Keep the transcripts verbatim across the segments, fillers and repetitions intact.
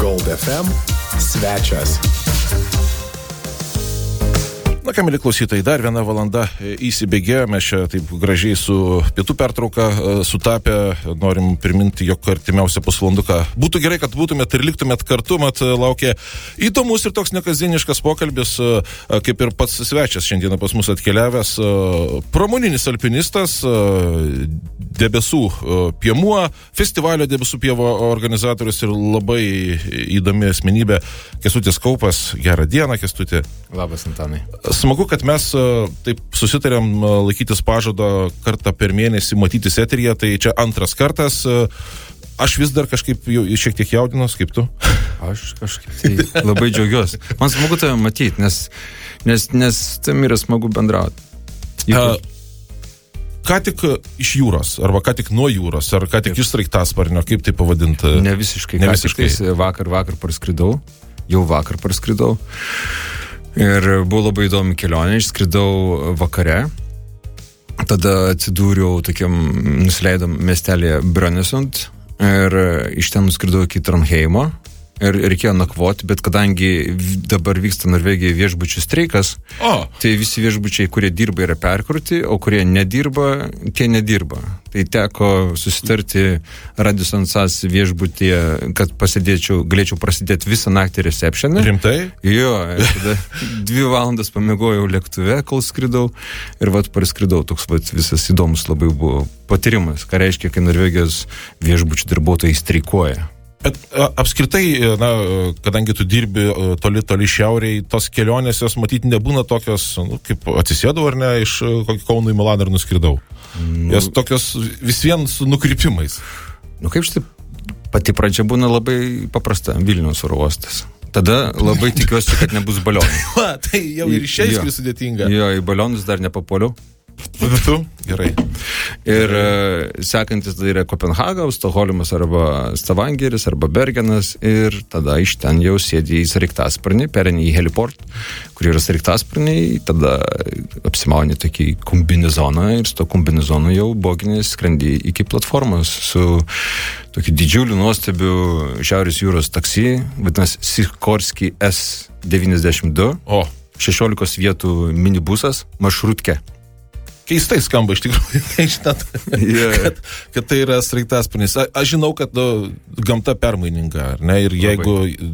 Gold ef em svečias. Na ką, mėly klausytojai, dar viena valanda įsibėgėjo, mes čia taip gražiai su pietų pertrauka sutapę, norim priminti, jog artimiausią pusvalanduką būtų gerai, kad būtumėt ir liktumėt kartu, mat laukia įdomus ir toks nekasdieniškas pokalbis, kaip ir pats svečias šiandieną pas mus atkeliavęs, pramoninis alpinistas, debesų piemuo, festivalio debesų pievo organizatorius ir labai įdomi asmenybė Kęstutis Kaupas. Gerą dieną, Kęstuti. Labas, Antanai. Smagu, kad mes taip susitarėm laikytis pažado kartą per mėnesį matytis eteryje, tai čia antras kartas. Aš vis dar kažkaip jau šiek tiek jaudinos, kaip tu? Aš kažkaip tai labai džiaugiuosi. Man smagu tave matyti, nes, nes, nes tam yra smagu bendrauti. A, ką tik iš jūros, arba ką tik nuo jūros, ar ką tik iš sraigtasparnio, kaip tai pavadinti? Ne visiškai. Ne visiškai. Vakar, vakar parskridau, jau vakar parskridau. Ir buvo labai įdomi kelionė, išskridau vakare, tada atsidūriau tokiam nusileidom miestelėje Brønnøysund ir iš ten nuskridau iki Trondheimo ir reikėjo nakvoti, bet kadangi dabar vyksta Norvegijoje viešbučių streikas, o. tai visi viešbučiai, kurie dirba, yra perkrauti, o kurie nedirba, tie nedirba. Tai teko susitarti Radisson Sas viešbutyje, kad pasidėčiau, galėčiau prasidėti visą naktį receptioną. Rimtai? Jo, tada dvi valandas pamiegojau lėktuve, kol skridau ir vat parskridau. Toks vat visas įdomus labai buvo patyrimas, ką reiškia, kai Norvegijos viešbučių darbuotojai streikuoja. Bet apskritai, na, kadangi tu dirbi toli, toli šiauriai, tos kelionės jos matyti nebūna tokios, nu, kaip atsisėdau ar ne, iš Kauno į Milaną ir nuskridau. Nu, jos tokios vis vien su nukrypimais. Nu kaip štai, pati pradžia būna labai paprasta, Vilniaus oro uostas. Tada labai tikiuosi, kad nebus balionų. Va, tai jau ir išeis sudėtinga. Jo, į balionus dar nepapuoliau. Tu? Gerai. Ir uh, sekantis tai yra Kopenhaga, Stokholmas arba Stavangeris arba Bergenas ir tada iš ten jau sėdi į sraigtasparnį, pereini į heliport, kur yra sraigtasparniai, tada apsimauni tokį kombinezoną ir su to kombinezonu jau boginį skrendi iki platformos su tokiu didžiuliu nuostabiu Šiaurės jūros taksi, vadinasi Sikorski S devyniasdešimt du, o šešiolikos vietų minibusas, maršrutke. Keistai skamba iš tikrųjų, žinot, yeah. kad, kad tai yra sraigtasparnis. A, aš žinau, kad nu, gamta permaininga, ar ne? Ir jeigu labai.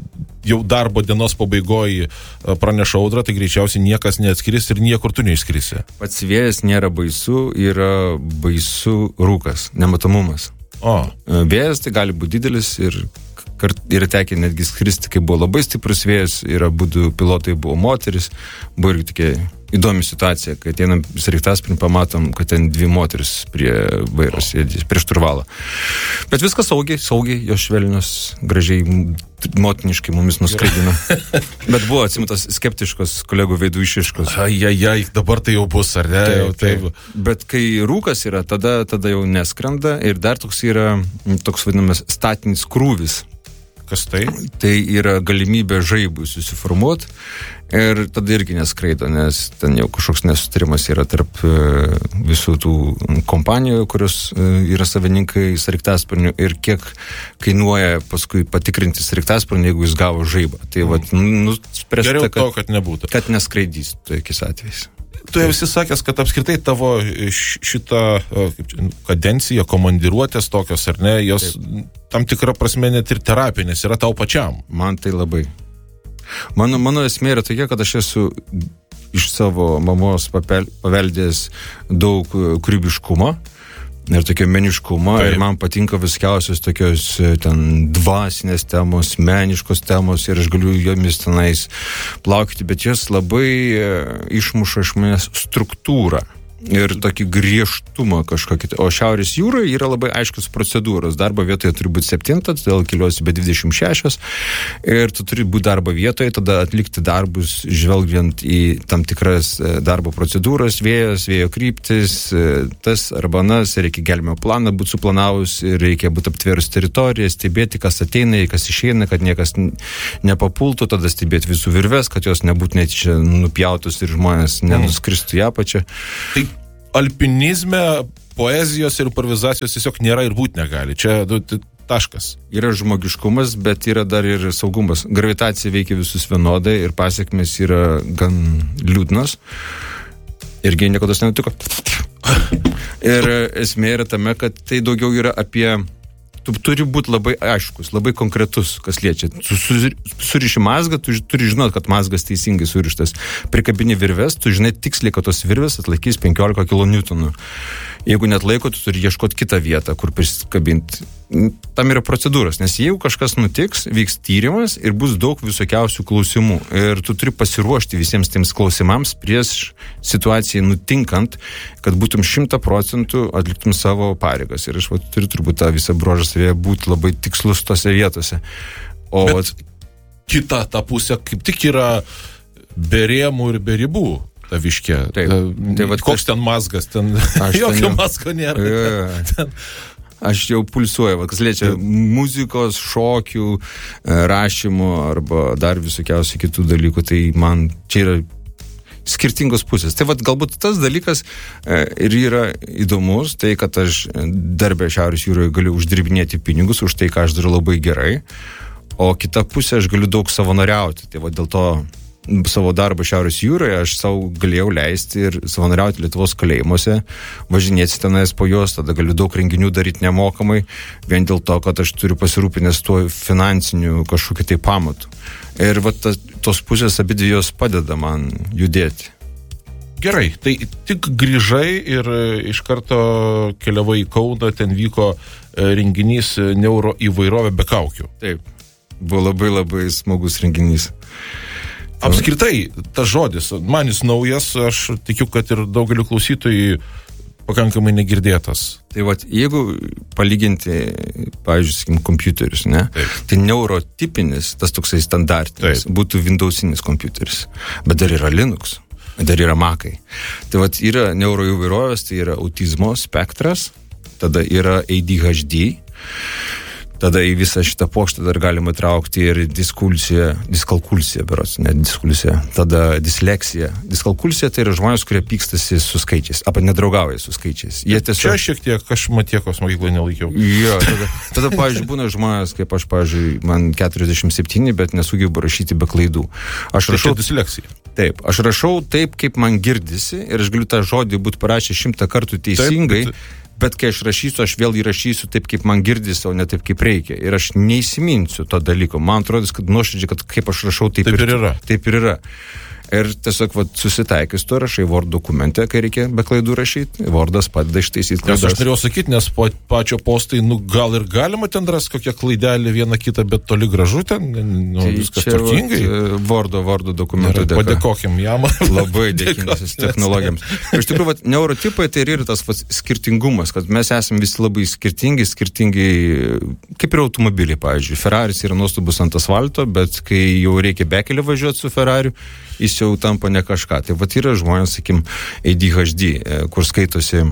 Jau darbo dienos pabaigoje praneša audra, tai greičiausiai niekas neatskris ir niekur tu neišskrisi. Pats vėjas nėra baisu, yra baisu rūkas, nematomumas. O. Vėjas tai gali būti didelis ir kart yra tekę netgi skristi, kai buvo labai stiprus vėjas, ir abudu pilotai buvo moteris, buvo irgi tokia įdomi situacija, kai ateinam sraigtasparnį, pamatom, kad ten dvi moteris prie vairo sėdi, prie šturvalo. Bet viskas saugiai, saugiai, jos švelnios, gražiai, motiniškai mumis nuskraidino. Bet buvo atsimintas skeptiškos kolegų veidų išiškos. Ai, ai, ai, dabar tai jau bus, ar ne? Taip, taip. Bet kai rūkas yra, tada, tada jau neskrenda ir dar toks yra, toks vadinamas statinis krūvis. Kas tai? Tai yra galimybė žaibui susiformuoti ir tada irgi neskraido, nes ten jau kažkoks nesutarimas yra tarp visų tų kompanijų, kurios yra savininkai sraigtasparnių ir kiek kainuoja paskui patikrinti sraigtasparnį, jeigu jis gavo žaibą. Tai mm. vat, nu, spręsta, geriau kad, to, kad nebūtų. Kad neskraidys tokiais atvejais. Tu jau esi sakęs, kad apskritai tavo šitą kaip čia, kadenciją, komandiruotės tokios, ar ne, jos Taip. Tam tikrą prasme net ir terapinės yra tau pačiam. Man tai labai. Mano, mano esmė yra tokia, kad aš esu iš savo mamos papel, paveldėjęs daug kūrybiškumo ir tokio meniškumo. Taip. Ir man patinka viskiausios tokios ten dvasinės temos, meniškos temos ir aš galiu jomis tenais plaukti, bet jos labai išmuša iš manęs struktūrą ir tokį griežtumą kažkokį. O Šiaurės jūroje yra labai aiškios procedūros. Darbo vietoje turi būti septinta, todėl keliuosi be dvidešimt šešios ir tu turi būti darbo vietoje, tada atlikti darbus žvelgiant į tam tikras darbo procedūras, vėjas, vėjo kryptis, tas arba nas, reikia gelbėjimo planą būti suplanavus, reikia būti aptvėrus teritoriją, stebėti, kas ateina, kas išeina, kad niekas nepapultų, tada stebėti visų virves, kad jos nebūtų netyčia nupjautos ir žmonės nenuskristų į apačią. Tai alpinizme poezijos ir improvizacijos tiesiog nėra ir būti negali. Čia taškas. Yra žmogiškumas, bet yra dar ir saugumas. Gravitacija veikia visus vienodai ir pasiekmes yra gan liūdnas. Irgi niekada nenutiko. Ir esmė yra tame, kad tai daugiau yra apie... Tu turi būti labai aiškus, labai konkretus, kas liečia. Su, su, suriši mazgą, tu turi žinoti, kad mazgas teisingai surištas. Prikabini virves, tu žinai tiksliai, kad tos virves atlaikys penkiolika kilonewtonų. Jeigu net laiko, tu turi ieškoti kitą vietą, kur prisikabinti. Tam yra procedūros, nes jeigu kažkas nutiks, vyks tyrimas ir bus daug visokiausių klausimų. Ir tu turi pasiruošti visiems tiems klausimams prieš situacijai nutinkant, kad būtum šimta procentų atliktum savo pareigas. Ir aš va, turiu turbūt tą visą brožą savėje būti labai tikslus tose vietose. O bet kita ta pusė kaip tik yra be rėmų ir be ribų. Ta viškė. Taip. Tai va, koks ten mazgas, ten jokio ten... mazgo nėra. Ja. Ten... Aš jau pulsuoju, va, kas liečia ja. muzikos, šokių, rašymų arba dar visokiausių kitų dalykų, tai man čia yra skirtingos pusės. Tai va, galbūt tas dalykas ir yra įdomus, tai kad aš darbę Šiaurės jūroje galiu uždirbinėti pinigus už tai, ką aš darau labai gerai, o kita pusė aš galiu daug savanoriauti. Tai va, dėl to savo darbą Šiaurės jūroje aš savo galėjau leisti ir savanoriauti Lietuvos kalėjimuose, važinėti tenais po juos, tada galiu daug renginių daryti nemokamai, vien dėl to, kad aš turiu pasirūpinęs tuo finansiniu kažkokiu tai pamatu. Ir va, ta, tos pusės abidvijos padeda man judėti. Gerai, tai tik grįžai ir iš karto keliavai į Kauną, ten vyko renginys Neuro įvairovė be kaukių. Taip, buvo labai labai smagus renginys. Apskritai, tas žodis, man jis naujas, aš tikiu, kad ir daugeliu klausytojų pakankamai negirdėtas. Tai vat, jeigu palyginti, pavyzdžiui, sakykim, kompiuterius, ne? Taip. Tai neurotipinis, tas toksai standartinis, Taip. būtų Windowsinis kompiuteris. Bet dar yra Linux, dar yra Macai. Tai vat, yra neuroįvairovės, tai yra autizmo spektras, tada yra A D H D, tada į visą šitą pokštą dar galima traukti ir diskulsiją, diskalkulsiją, berods, ne diskulsiją, tada disleksiją. Diskalkulsija tai yra žmonės, kurie pykstasi su skaičiais, arba nedraugauja su skaičiais. Jie tiesiog... Čia šiek tiek aš Matiekos mokykloje nelaikiau. Jo, tada, tada, pavyzdžiui, būna žmonės, kaip aš, pavyzdžiui, man keturiasdešimt septyni, bet nesugebu rašyti be klaidų. Aš rašau... Tai disleksija. Taip, aš rašau taip, kaip man girdisi ir aš galiu tą žodį būti parašę šimtą kartų teisingai. Taip, bet... Bet kai aš rašysiu, aš vėl įrašysiu taip, kaip man girdisi, o ne taip, kaip reikia. Ir aš neįsiminsiu to dalyko. Man atrodo, kad nuoširdžiai, kad kaip aš rašau, taip, taip ir, ir yra. Taip ir yra. Ir tiesiog vat, susitaikys tu rašai Word dokumente, kai reikia be klaidų rašyti. Wordas padeda ištaisyti klaidas. Nes aš norėjau sakyti, nes po pačio postai, nu gal ir galima ten rasti kokią klaidelį vieną kitą, bet toli gražu ten, nu, tai viskas tvarkingai. Wordo, Wordo dokumentų dėka. Padėkokim jam. Labai dėkingas technologijams. Iš tikrųjų, vat, neurotipai tai yra tas vat, skirtingumas, kad mes esame visi labai skirtingi, skirtingi, kaip ir automobiliai, pavyzdžiui. Ferraris yra nuostabus ant asfalto, bet kai jau reikia bekelį važiuoti su Ferrariu, jis jau tampa ne kažką. Tai vat yra žmonės, sakim, A D H D, kur skaitosi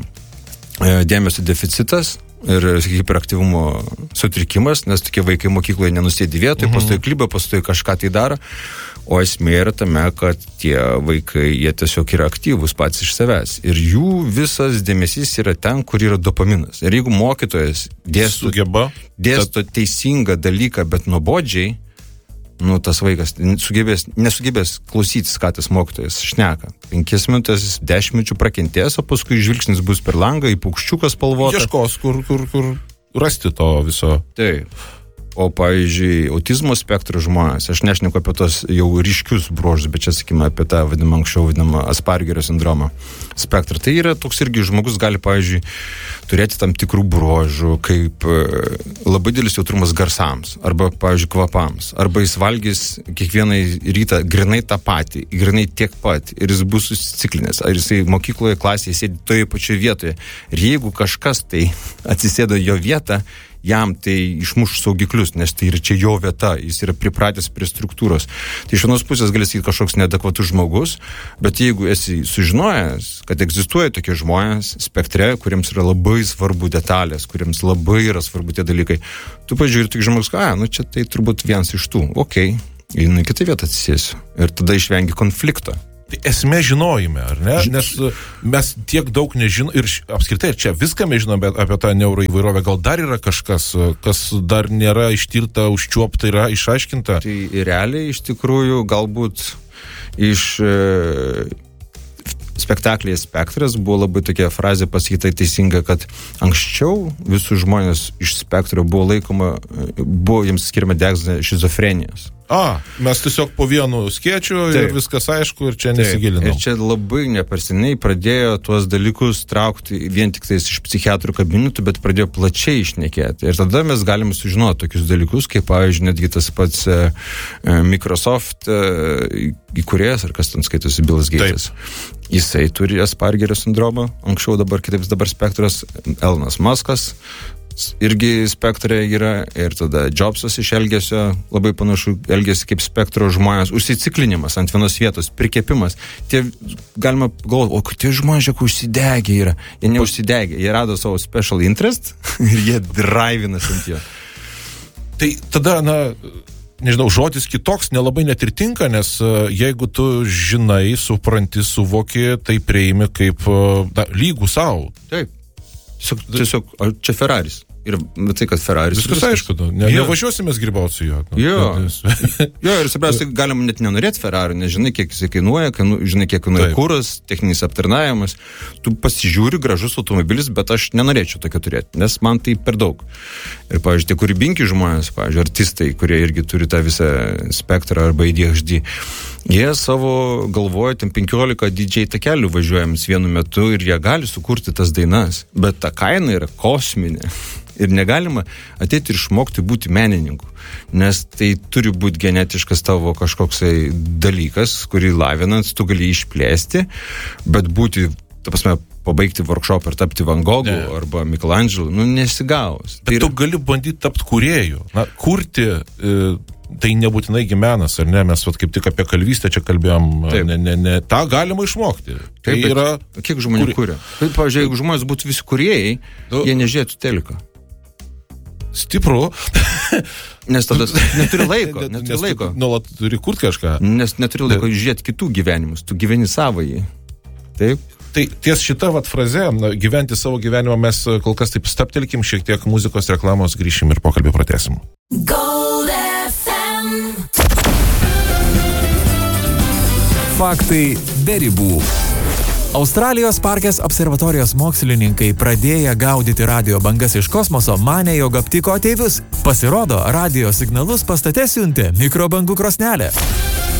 dėmesio deficitas ir hiperaktyvumo sutrikimas, nes tokie vaikai mokykloje nenusėdi vietoje, mhm. pastoji kliba, pastoji kažką tai daro. O esmė yra tame, kad tie vaikai, jie tiesiog yra aktyvūs pats iš savęs. Ir jų visas dėmesys yra ten, kur yra dopaminas. Ir jeigu mokytojas dėsto, Sugeba, dėsto tad... teisingą dalyką, bet nuobodžiai, nu, tas vaikas sugebės, nesugebės klausytis, ką tas mokytojas šneka. Penkias minutės, dešimt minučių prakentės, o paskui žvilgsnis bus per langą, į paukščiuką spalvotą. Ieškos, kur, kur, kur rasti to viso. Taip. O, pavyzdžiui, autizmo spektro žmonės, aš nešneku apie tos jau ryškius bruožus, bet čia, sakykime, apie tą vadinamą anksčiau vadinamą Aspergerio sindromą spektrą. Tai yra toks irgi žmogus gali, pavyzdžiui, turėti tam tikrų bruožų, kaip e, labai didelis jautrumas garsams, arba, pavyzdžiui, kvapams, arba jis valgys kiekvieną rytą grinai tą patį, grinai tiek pat, ir jis bus susiciklinęs, ar jisai mokykloje, klasėje sėdi toje pačioje vietoje. Ir jeigu kažkas tai atsisėdo jo vietą, jam tai išmuš saugiklius, nes tai yra čia jo vieta, jis yra pripratęs prie struktūros. Tai iš vienos pusės gali sakyti kažkoks neadekvatus žmogus, bet jeigu esi sužinojęs, kad egzistuoja tokie žmonės spektre, kuriems yra labai svarbu detalės, kuriems labai yra svarbu tie dalykai, tu pažiūrė tik žmogus, a, nu čia tai turbūt vienas iš tų, okei, okay, į kitą vietą atsisėsiu. Ir tada išvengi konflikto. Tai esmė žinojime, ar ne? Nes mes tiek daug nežinom ir apskritai čia viską mes žinome apie tą neuroįvairovę. Gal dar yra kažkas, kas dar nėra ištirta, užčiuopta, yra išaiškinta? Tai realiai iš tikrųjų galbūt iš e, spektaklėje Spektras buvo labai tokia frazė pasakyta teisinga, kad anksčiau visus žmonės iš Spektro buvo laikoma, buvo jiems skiriama diagnozė šizofrenijos. A, mes tiesiog po vienu skėčiu ir viskas aišku ir čia nesigilinam. Ir čia labai neperseniai pradėjo tuos dalykus traukti vien tik tais iš psichiatrų kabinetų, bet pradėjo plačiai išnekėti. Ir tada mes galime sužinoti tokius dalykus, kaip pavyzdžiui, netgi tas pats e, Microsoft e, įkūrėjas, ar kas ten skaitosi, Billas Gatesas. Jisai turi Aspergerio sindromą, anksčiau dabar kitaip dabar Spektras, Elonas Muskas irgi Spektre yra, ir tada Jobsas iš elgesio labai panašu elgesi kaip Spektro žmonės, užsiciklinimas ant vienos vietos, prikepimas. Tie, galima galvoti, o tie žmonės, žiūrėk, užsidegė yra. Jie neužsidegė, jie rado savo special interest ir jie drivinas ant jo. Tai tada, na, nežinau, žodis kitoks nelabai net ir tinka, nes uh, jeigu tu žinai, supranti, suvoki, tai priimi kaip uh, da, lygų savo. Taip. Tiesiog, tiesiog, čia Ferraris. Ir tai, kad Ferraris... Viskas aišku, ne, nevažiuosimės grybauti su juo. Nu, jo. Jo, ir svarbiausia, galima net nenorėti Ferrari, nes žinai, kiek jis kainuoja, kainu, žinai, kiek kainuoja kuras, techninis aptarnavimas. Tu pasižiūri, gražus automobilis, bet aš nenorėčiau tokio turėti, nes man tai per daug. Ir, pavyzdžiui, tie kūrybingi žmonės, pavyzdžiui, artistai, kurie irgi turi tą visą spektrą arba A D H D, jie savo galvoja, ten penkiolika D J takelių važiuojams vienu metu ir jie gali sukurti tas dainas, bet ta kaina yra kosminė. Ir negalima ateiti ir išmokti būti menininku, nes tai turi būti genetiškas tavo kažkoksai dalykas, kurį lavinant tu gali išplėsti, bet būti, ta prasme, pabaigti workshop ir tapti Van Goghu ne. Arba Michelangelo, nu nesigaus. Bet tai tu yra... gali bandyti tapti kūrėju. Na, kurti, e, tai nebūtinai menas, ar ne? Mes vat, kaip tik apie kalvystę čia kalbėjom, ne, ne, ne, tą galima išmokti. Taip, tai yra... Kiek žmonių kūrė? Taip, pavyzdžiui, jeigu žmonės būtų visi kūrėjai, nu, jie nežiūrėtų teliką. Stipru. Nes tada neturi laiko, neturi nes laiko. Nuolat turi kurti kažką. Nes neturi laiko žiūrėti kitų gyvenimus, tu gyveni savąjį. Taip? Tai ties šita vat fraze, gyventi savo gyvenimą, mes kol kas taip staptelkim, šiek tiek muzikos reklamos, grįšim ir pokalbį pratęsim. Gold F M. Faktai be ribų. Australijos Parkės observatorijos mokslininkai pradėję gaudyti radio bangas iš kosmoso manė, jog aptiko ateivius. Pasirodo, radio signalus pastate siuntė mikrobangų krosnelė.